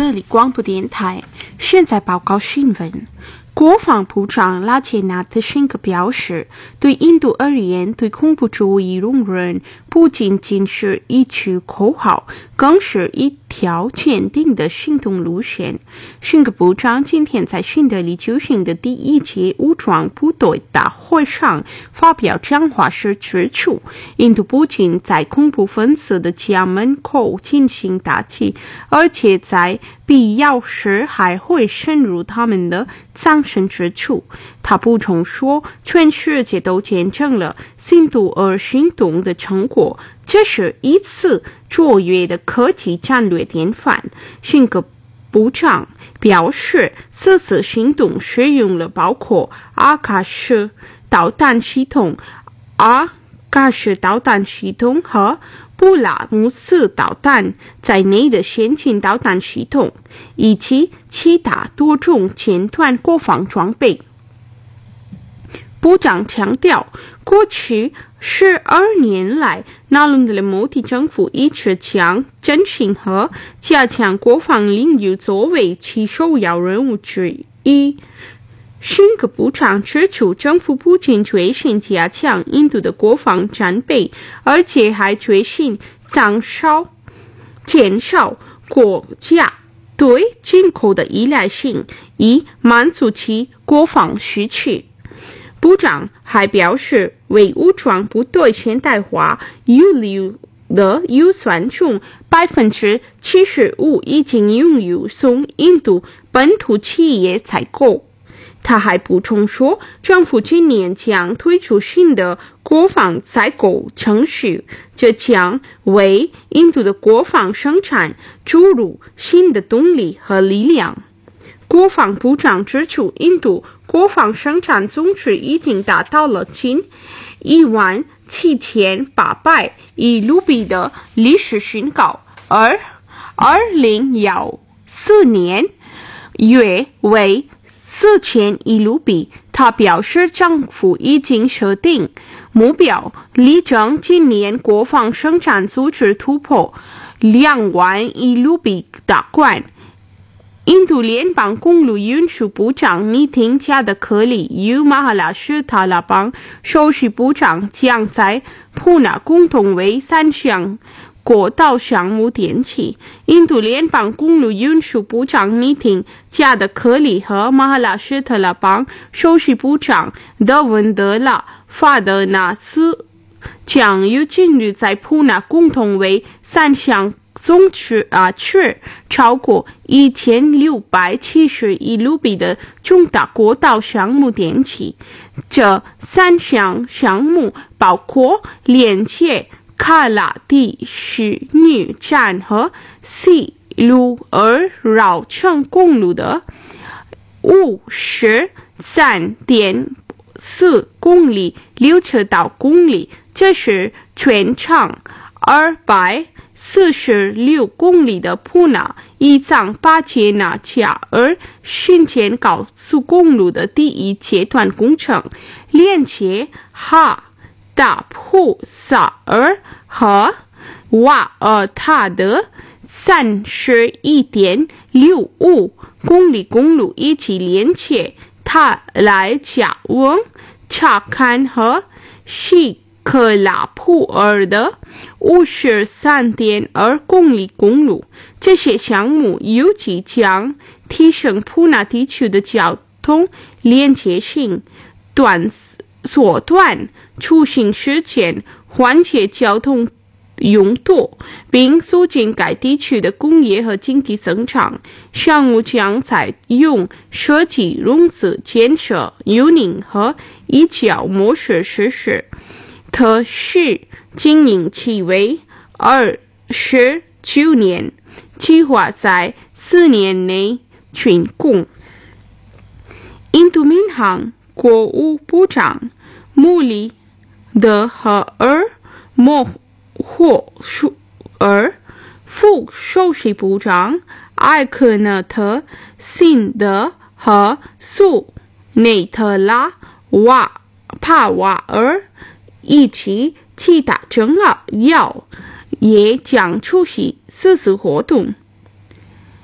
这里广播电台。现在报告新闻。国防部长拉杰纳特辛格表示，对印度而言，对恐怖主义容忍不仅仅是一句口号，更是一条坚定的行动路线。辛格部长今天在新德里举行的第一届武装部队大会上发表讲话时指出，印度不仅在恐怖分子的家门口进行打击，而且在必要时还会深入他们的藏身之处。他补充说，全世界都见证了印度而行动的成果，这是一次卓越的科技战略典范。辛格部长表示，此次行动使用了包括阿卡什导弹系统和布拉姆斯导弹在内的先进导弹系统，以及其他多种尖端国防装备。部长强调，过去12年来，纳伦德摩迪政府一直将振兴和加强国防领域作为其首要任务之一。辛格部长指出，政府不仅决心加强印度的国防战备，而且还决心减少国家对进口的依赖性，以满足其国防需求。部长还表示，为武装部队现代化预留的预算中，75%已经用于从印度本土企业采购。他还补充说，政府今年将推出新的国防采购程序，这将为印度的国防生产注入新的动力和力量。国防部长指出，印度国防生产总值已经达到了近17800亿卢比的历史新高，而2014年约为4000亿卢比。他表示，政府已经设定目标，力争今年国防生产总值突破2万亿卢比大关。印度联邦公路运输部长尼廷加德克里与马哈拉施特拉邦首席部长将在普纳共同为3项国道项目奠基。印度联邦公路运输部长尼廷加德克里和马哈拉施特拉邦首席部长德文德拉法德纳斯将于近日在普纳共同为3项总值超过1670亿卢比的重大国道项目奠基。这3项项目包括连接卡拉蒂什女站和西鲁尔绕城公路的53.4公里溜车道公里，这是全长246公里的普纳伊藏巴杰纳加尔新建高速公路的第一阶段工程，连接哈达普萨尔和瓦尔塔的31.65公里公路，以及连接塔莱加翁、查坎和西克拉普尔的53.2公里公路。这些项目预计将提升普纳地区的交通连接性，缩短出行时间，缓解交通拥堵，并促进该地区的工业和经济增长。项目将采用设计、融资、建设、运营和移交模式实施，特许经营期为29年，计划在4年内竣工。印度民航国务部长穆里德和莫霍副首席部长艾克纳特辛德和苏内特拉帕瓦尔以及其他政要也将出席此次活动。